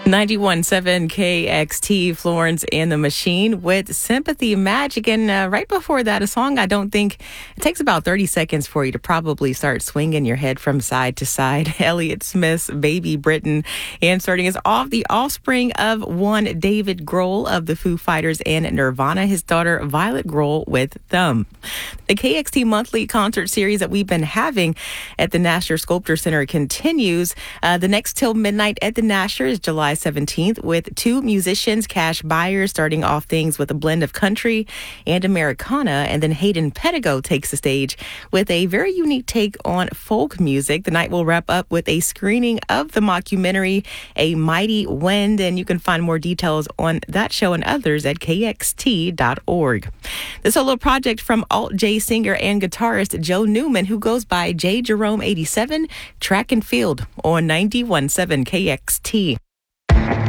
91.7 KXT, Florence and the Machine with Sympathy Magic. And right before that, a song I don't think it takes about 30 seconds for you to probably start swinging your head from side to side. Elliott Smith's Baby Britain. And starting us off, the offspring of one David Grohl of the Foo Fighters and Nirvana, his daughter Violet Grohl with Thumb. The KXT monthly concert series that we've been having at the Nasher Sculpture Center continues. The next Till Midnight at the Nasher is July 17th with two musicians, Cash Byers, starting off things with a blend of country and Americana, and then Hayden Pettigo takes the stage with a very unique take on folk music. The night will wrap up with a screening of the mockumentary A Mighty Wind, and you can find more details on that show and others at kxt.org. The solo project from alt-J singer and guitarist Joe Newman, who goes by J Jerome 87, Track and Field on 91.7 KXT.